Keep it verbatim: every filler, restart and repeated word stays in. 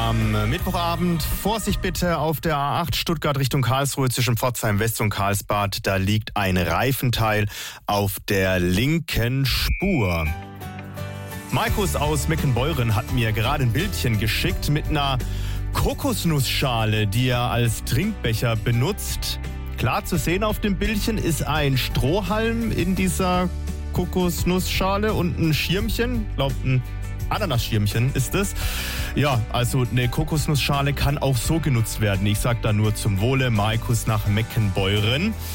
am Mittwochabend. Vorsicht bitte auf der A acht Stuttgart Richtung Karlsruhe zwischen Pforzheim West und Karlsbad. Da liegt ein Reifenteil auf der linken Spur. Markus aus Meckenbeuren hat mir gerade ein Bildchen geschickt mit einer Kokosnussschale, die er als Trinkbecher benutzt. Klar zu sehen auf dem Bildchen ist ein Strohhalm in dieser Kokosnussschale und ein Schirmchen, glaubt ein Ananasschirmchen ist es. Ja, also eine Kokosnussschale kann auch so genutzt werden. Ich sag da nur zum Wohle, Markus nach Meckenbeuren.